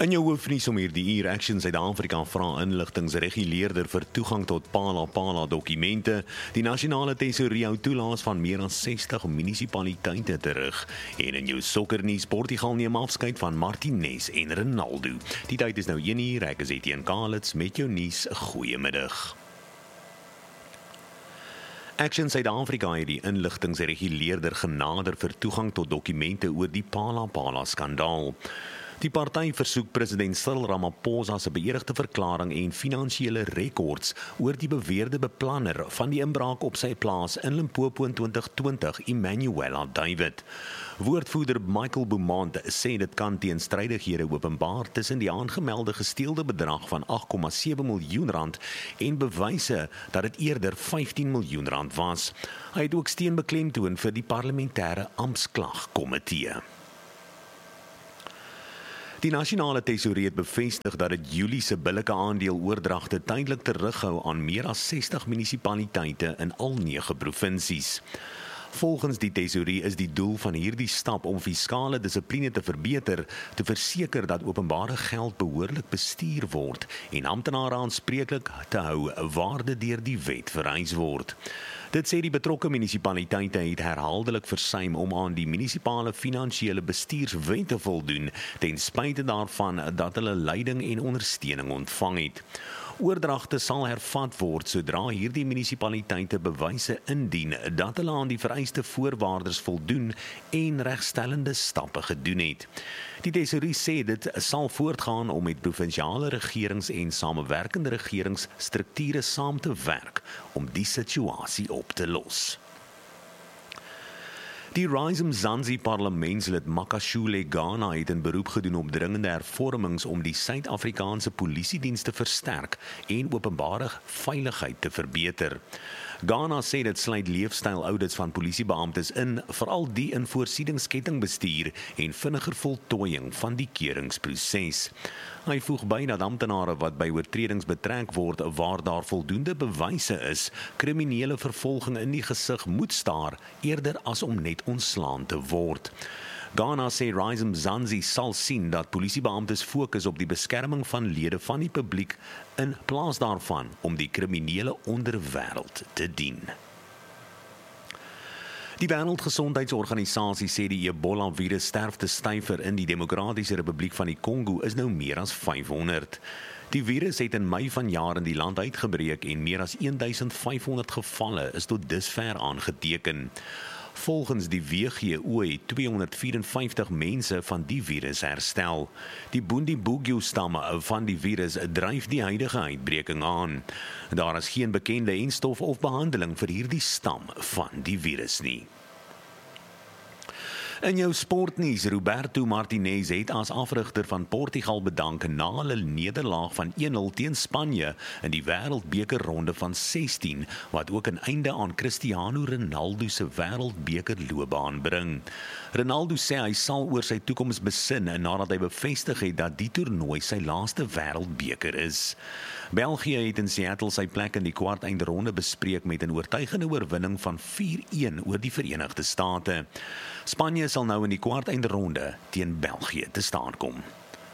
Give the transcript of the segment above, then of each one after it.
In jou hoofnuus om hierdie uur, Action Suid-Afrika vra inligtingsreguleerder vir toegang tot Phala dokumente. Die nasionale tesourier hou toelaas van meer as 60 munisipaliteite terug. En in jou sokkernuus, Portugal neem afskeid van Martinez en Ronaldo. Die tyd is nou 1 uur, ek is Etienne Kalitz met jou nuus. Goeiemiddag. Action Suid-Afrika het die inligtingsreguleerder genader vir toegang tot dokumente oor die Phala skandaal. Die party versoek president Cyril Ramaphosa se beëdigde verklaring en finansiële rekords oor die beweerde beplanner van die inbraak op sy plaas in Limpopo in 2020, Emmanuela David. Woordvoerder Michael Beaumont sê dit kan teenstrydighede openbaar tussen die aangemelde gesteelde bedrag van 8,7 miljoen rand en bewyse dat dit eerder 15 miljoen rand was. Hy het ook steun beklemtoon vir die parlementêre amptklagkomitee. Die nasionale tesourier het bevestig dat dit Julie se billike aandeeloordragte tydelik terughou aan meer as 60 munisipaliteite in al 9 provinsies. Volgens die tesourier is die doel van hierdie stap om fiskale dissipline te verbeter, te verseker dat openbare geld behoorlik bestuur word en amptenare aanspreeklik te hou waar dit deur die wet vereis word. Dit sê die betrokke munisipaliteite het herhaaldelik versuim om aan die munisipale finansiële bestuurswet te voldoen, ten spyte daarvan dat hulle leiding en ondersteuning ontvang het. Oordragte sal hervat word sodra hierdie munisipaliteite bewyse indien dat hulle aan die vereiste voorwaardes voldoen en regstellende stappe gedoen het. Die tesourier sê dit sal voortgaan om met provinsiale regerings en samewerkende regeringsstrukture saam te werk om die situasie op te los. Die Rise Mzansi parlementslid Makashule Ghana het 'n beroep gedoen op dringende hervormings om die Suid-Afrikaanse polisiediens te versterk en openbare veiligheid te verbeter. Ghana sê dit sluit leefstyl-audits van polisiebeamptes in, veral die in voorsieningskettingbestuur en vinniger voltooiing van die keuringsproses. Hy voeg by dat amptenare wat by oortredings betrek word waar daar voldoende bewyse is, kriminele vervolging in die gesig moet staar eerder as om net ontslaan te word. Ghana sê Rise Mzansi sal sien dat polisiebeamptes fokus op die beskerming van lede van die publiek in plaas daarvan om die kriminele onderwêreld te dien. Die Wêreldgesondheidsorganisasie sê die Ebola-virus sterftesyfer in die Demokratiese Republiek van die Kongo is nou meer as 500. Die virus het in Mei vanjaar in die land uitgebreek en meer as 1500 gevalle is tot dusver aangeteken. Volgens die WHO het 254 mense van die virus herstel. Die Bundibugyo-stamme van die virus dryf die huidige uitbreking aan. Daar is geen bekende enstof of behandeling vir hierdie stam van die virus nie. In jou sportnuus, Roberto Martinez het as afrigter van Portugal bedank na hulle nederlaag van 1-0 teen Spanje in die Wêreldbekerronde van 16, wat ook 'n einde aan Cristiano Ronaldo se Wêreldbekerloopbaan bring. Ronaldo sê hy sal oor sy toekoms besin nadat hy bevestig het dat die toernooi sy laaste Wêreldbeker is. België het in Seattle sy plek in die kwartfinale bespreek met 'n oortuigende oorwinning van 4-1 oor die Verenigde State. Spanje sal nou in die kwartfinale teen België te staan kom.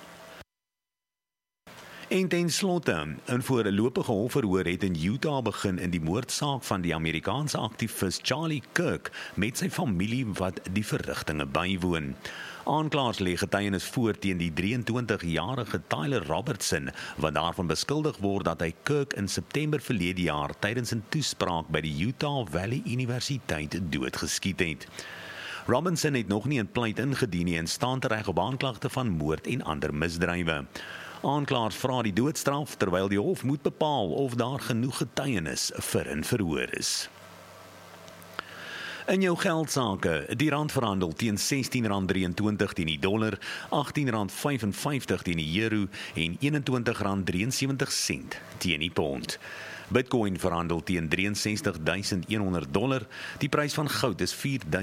En ten slotte, 'n voorlopige hofverhoor het in Utah begin in die moordsaak van die Amerikaanse aktivis Charlie Kirk met sy familie wat die verrigtinge bywoon. Aanklaers lê getuienis voor teen die 23-jarige Tyler Robertson, wat daarvan beskuldig word dat hy Kirk in September verlede jaar tydens 'n toespraak by die Utah Valley Universiteit doodgeskiet het. Robinson het nog nie 'n pleit ingedien nie en staan tereg op aanklagte van moord en ander misdrywe. Aanklaers vra die doodstraf terwyl die hof moet bepaal of daar genoeg getuienis vir 'n verhoor is. In jou geldsake, die rand verhandel teen R16.23 teen die dollar, R18.55 teen die euro en R21.73 teen die pond. Bitcoin verhandel teen $63,100, die prys van goud is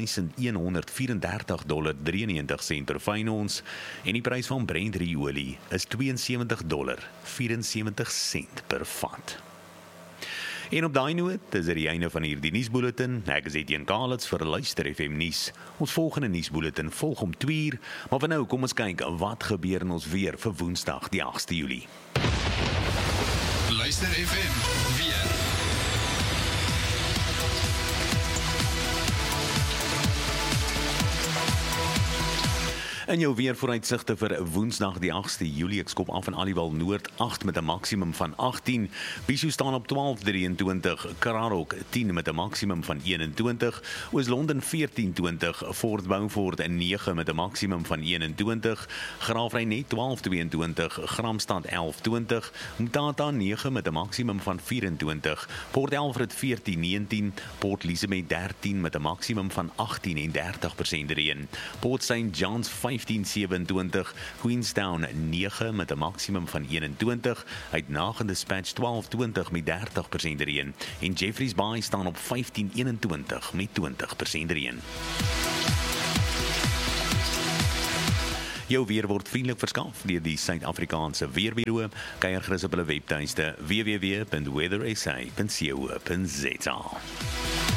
$4,134,93 per fyn ons en die prys van Brent olie is $72,74 per vat. En op daai noot is dit die einde van hierdie nuusbulletin. Ek is Etienne Kaalits vir Luister FM nuus. Ons volgende nuusbulletin volg om 2:00, maar vir nou kom ons kyk wat gebeur in ons weer vir Woensdag die 8de Julie. Luister FM weer. In jou weervooruitsigte vir Woensdag die 8de Julie, ek skop af in Aliwal Noord 8 met 'n maksimum van 18, Bishu staan op 12:23, Kararok 10 met 'n maksimum van 21, Oos-London 14:20, Fort Beaufort 9 met 'n maksimum van 21, Graafrenet 12:22, Gramstad 11:20, Mtata 9 met 'n maksimum van 24, Port Elfrid 14:19, Port Elizabeth 13 met 'n maksimum van 18 en 30% reën, Port St. John's 15:27, Queenstown 9 met 'n maksimum van 21, Uitnagende Dispatch 12:20 met 30% reën en Jeffreys Bay staan op 15:21 met 20% reën. Jou weer word vriendelik verskaf deur die Suid-Afrikaanse Weerbureau. Kyk gerus op hulle webtuiste www.weathersa.co.za.